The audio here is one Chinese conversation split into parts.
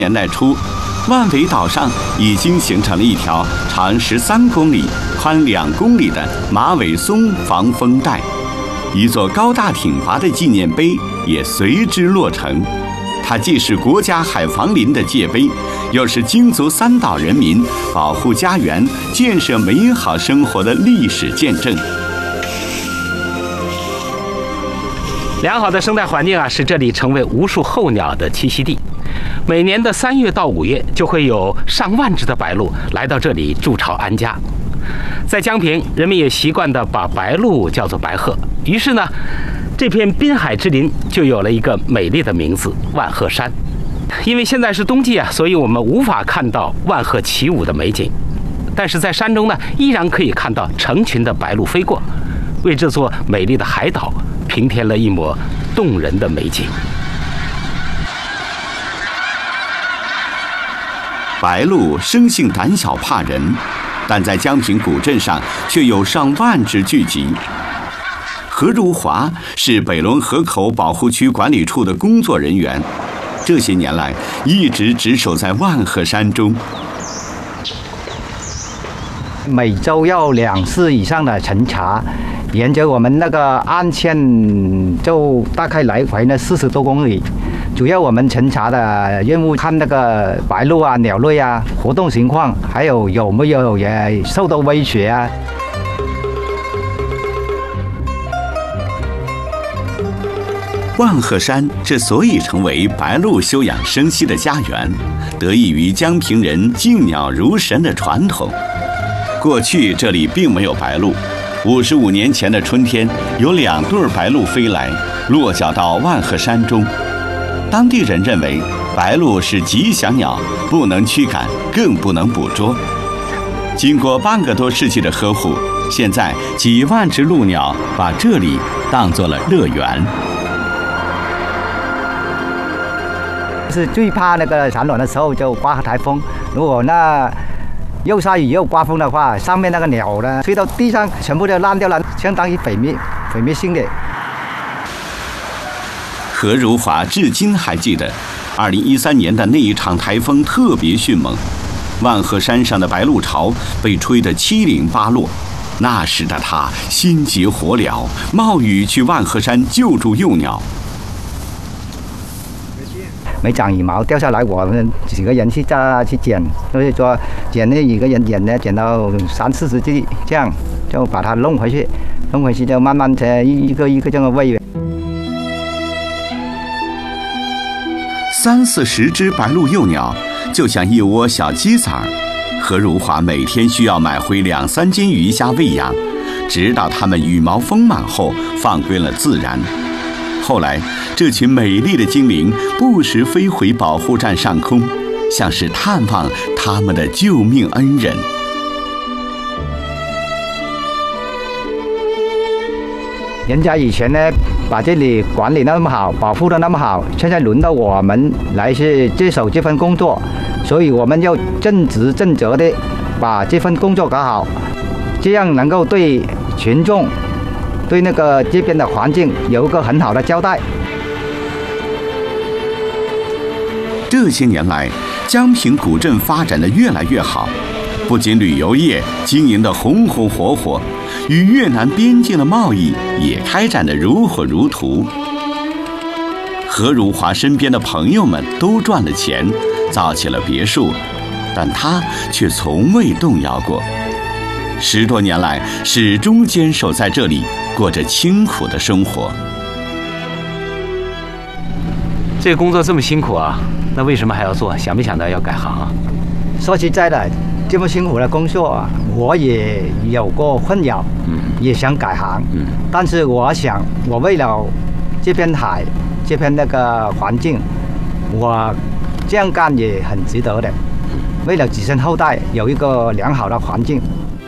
年代初，万尾岛上已经形成了一条长13公里、宽2公里的马尾松防风带，一座高大挺拔的纪念碑也随之落成。它既是国家海防林的界碑，又是京族3岛人民保护家园、建设美好生活的历史见证。 良好的生态环境使这里成为无数候鸟的栖息地。每年的3月到5月，就会有上万只的白鹭来到这里筑巢安家。在江平，人们也习惯地把白鹭叫做白鹤，于是呢，这片滨海之林就有了一个美丽的名字——万壑山。因为现在是冬季所以我们无法看到万壑起舞的美景，但是在山中呢，依然可以看到成群的白鹭飞过，为这座美丽的海岛平添了一抹动人的美景。 白鹭生性胆小怕人，但在江平古镇上却有上万只聚集。何如华是北仑河口保护区管理处的工作人员，这些年来一直值守在万壑山中。 每周要2次以上的巡查，沿着我们那个岸线就大概来回呢40多公里。主要我们巡查的任务看那个白鹭鸟类活动情况，还有没有也受到威胁万壑山之所以成为白鹭休养生息的家园，得益于江平人敬鸟如神的传统。过去这里并没有白鹭，55年前的春天，有2对白鹭飞来，落脚到万壑山中。当地人认为白鹭是吉祥鸟，不能驱赶，更不能捕捉。经过半个多世纪的呵护，现在几万只鹭鸟把这里当作了乐园。 是最怕那个产卵的时候就刮台风，如果那又下雨又刮风的话，上面那个鸟呢吹到地上全部都烂掉了，相当于毁灭性的。 何如华至今还记得2013年的那一场台风特别迅猛，万壑山上的白鹭巢被吹得七零八落。那时的他心急火燎，冒雨去万壑山救助幼鸟。 没长羽毛掉下来，我们几个人去捡，所以说捡那几个人捡到30-40只，这样就把它弄回去就慢慢的一个这样喂。 30-40只白鹭幼鸟就像一窝小鸡仔儿，何如华每天需要买回2-3斤鱼虾喂养，直到它们羽毛丰满后放归了自然。后来，这群美丽的精灵不时飞回保护站上空，像是探望他们的救命恩人。 人家以前呢，把这里管理那么好，保护得那么好，现在轮到我们来是接手这份工作，所以我们要正直正责的把这份工作搞好，这样能够对群众、对那个这边的环境有一个很好的交代。 这些年来，江平古镇发展得越来越好，不仅旅游业经营得红红火火，与越南边境的贸易也开展得如火如荼。何如华身边的朋友们都赚了钱，造起了别墅，但他却从未动摇过。10多年来，始终坚守在这里，过着清苦的生活。 这个工作这么辛苦那为什么还要做？想没想到要改行说实在的，这么辛苦的工作我也有过困扰，也想改行，但是我想，我为了这片海，这片那个环境，我这样干也很值得的。为了子孙后代有一个良好的环境。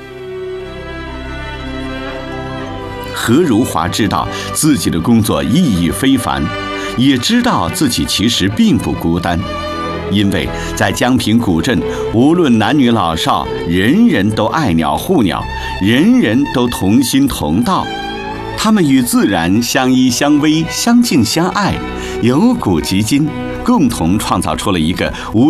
何如华知道自己的工作意义非凡，也知道自己其实并不孤单，因为在江平古镇，无论男女老少，人人都爱鸟护鸟，人人都同心同道。他们与自然相依相偎，相敬相爱，由古及今，共同创造出了一个无